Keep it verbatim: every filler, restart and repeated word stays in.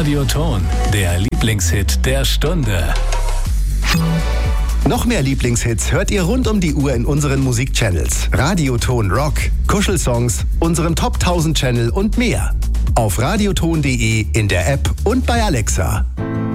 Radioton, der Lieblingshit der Stunde. Noch mehr Lieblingshits hört ihr rund um die Uhr in unseren Musikchannels. Radioton Rock, Kuschelsongs, unserem Top tausend Channel und mehr. Auf radioton punkt de, in der App und bei Alexa.